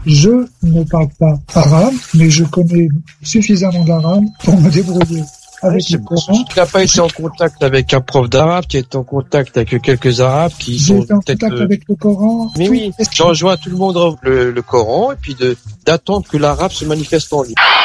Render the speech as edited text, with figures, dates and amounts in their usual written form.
Je ne parle pas arabe, mais je connais suffisamment d'arabe pour me débrouiller avec le Coran. Tu n'as pas été en contact avec un prof d'arabe, tu as été en contact avec quelques arabes qui J'ai sont été en peut-être... contact avec le Coran. Mais oui, je rejoins tout le monde le Coran et puis d'attendre que l'arabe se manifeste en lui.